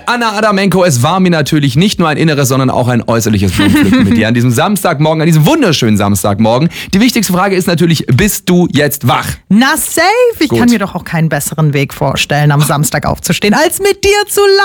Anna Adamenko, es war mir natürlich nicht nur ein inneres, sondern auch ein äußerliches Blumenpflücken mit dir an diesem Samstagmorgen, an diesem wunderschönen Samstagmorgen. Die wichtigste Frage ist natürlich, bist du jetzt wach? Na safe, ich kann mir doch auch keinen besseren Weg vorstellen, am Samstag aufzustehen, als mit dir zu